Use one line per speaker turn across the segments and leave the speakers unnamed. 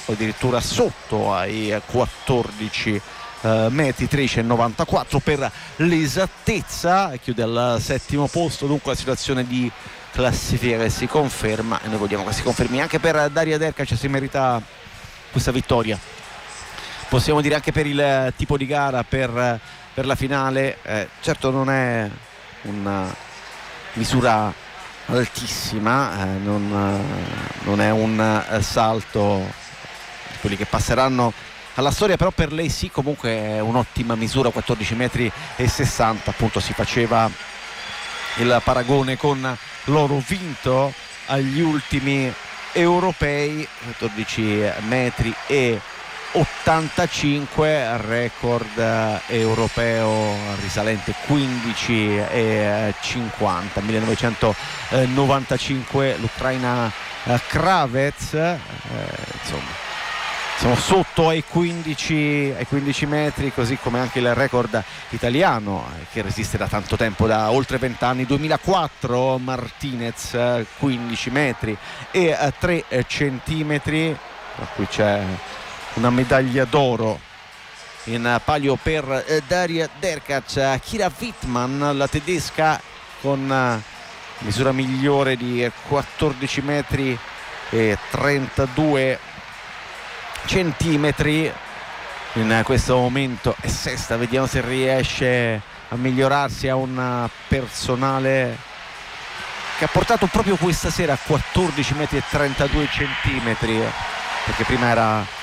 o addirittura sotto ai 14 metri, 13,94 per l'esattezza, chiude al 7° posto. Dunque la situazione di classifica che si conferma, e noi vogliamo che si confermi anche per Daria Derkac, si merita questa vittoria. Possiamo dire anche per il tipo di gara, per la finale, certo non è una misura altissima, non è un salto di quelli che passeranno alla storia, però per lei sì, comunque è un'ottima misura, 14,60 metri. Appunto si faceva il paragone con l'oro vinto agli ultimi europei, 14 metri e 85, record europeo risalente 15 e 50, 1995, l'Ucraina Kravets, insomma siamo sotto ai 15 metri, così come anche il record italiano che resiste da tanto tempo, da oltre 20 anni, 2004, Martinez, 15 metri e 3 centimetri, per cui c'è una medaglia d'oro in palio per Daria Derkac. Kira Wittmann, la tedesca, con misura migliore di 14 metri e 32 centimetri, in questo momento è sesta. Vediamo se riesce a migliorarsi a un personale che ha portato proprio questa sera a 14 metri e 32 centimetri, perché prima era a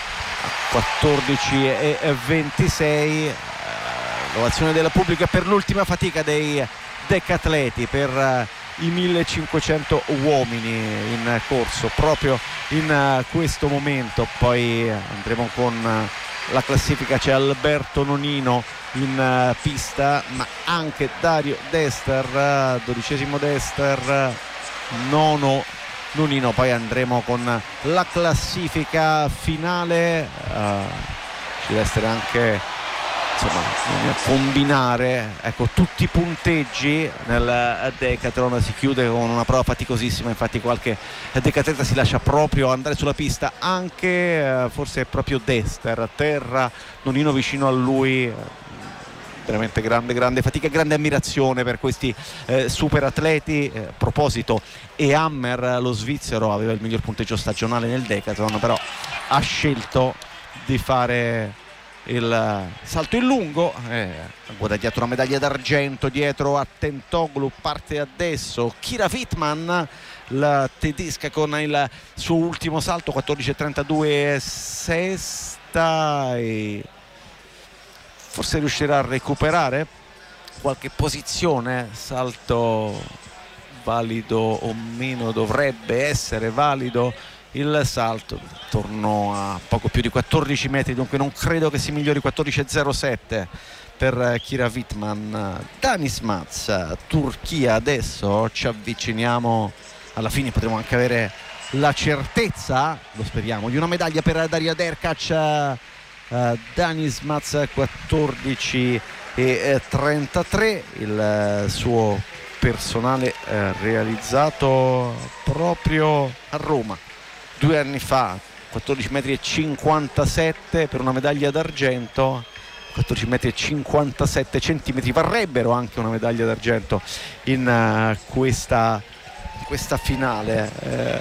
14 e 26. L'ovazione del pubblico per l'ultima fatica dei decatleti, per i 1500 uomini in corso proprio in questo momento. Poi andremo con la classifica, c'è Alberto Nonino in pista, ma anche Dario Dester, 12° Dester, 9° Nonino. Poi andremo con la classifica finale, ci deve essere anche, insomma, combinare, ecco, tutti i punteggi nel decathlon. Si chiude con una prova faticosissima, infatti qualche decatleta si lascia proprio andare sulla pista, anche forse proprio Dester a terra, Nonino vicino a lui. Veramente grande fatica e grande ammirazione per questi super atleti. A proposito, Hammer, lo svizzero, aveva il miglior punteggio stagionale nel decathlon, però ha scelto di fare il salto in lungo, ha guadagnato una medaglia d'argento dietro a Tentoglou. Parte adesso Kira Wittmann, la tedesca, con il suo ultimo salto, 14,32, sesta, e forse riuscirà a recuperare qualche posizione. Salto valido o meno, dovrebbe essere valido il salto, intorno a poco più di 14 metri, dunque non credo che si migliori. 14,07 per Kira Wittmann. Danis Maz, Turchia. Adesso ci avviciniamo alla fine, potremo anche avere la certezza, lo speriamo, di una medaglia per Daria Derkac. Danis Maz, 14,33, il suo personale realizzato proprio a Roma 2 anni fa, 14 metri e 57 per una medaglia d'argento. 14 metri e 57 centimetri varrebbero anche una medaglia d'argento in questa finale.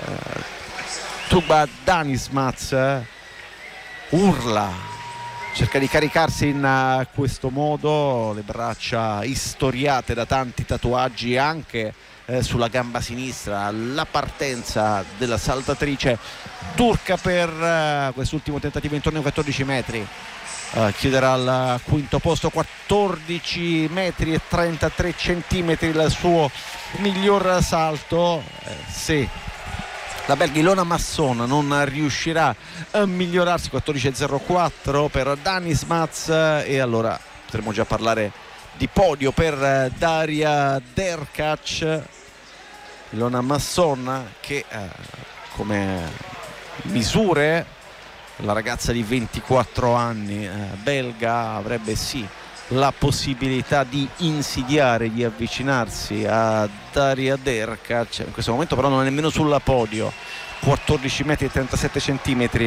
Tuba Danis Maz urla, cerca di caricarsi in questo modo, le braccia istoriate da tanti tatuaggi anche sulla gamba sinistra. La partenza della saltatrice turca per quest'ultimo tentativo intorno ai 14 metri. Chiuderà al 5° posto, 14 metri e 33 centimetri il suo miglior salto. Se la belga Ilona Masson non riuscirà a migliorarsi, 14,04 per Danis Maz, e allora potremo già parlare di podio per Daria Derkac. Ilona Masson che come misure, la ragazza di 24 anni belga avrebbe sì la possibilità di insidiare, di avvicinarsi a Daria Derkac. In questo momento però non è nemmeno sul podio, 14 metri e 37 centimetri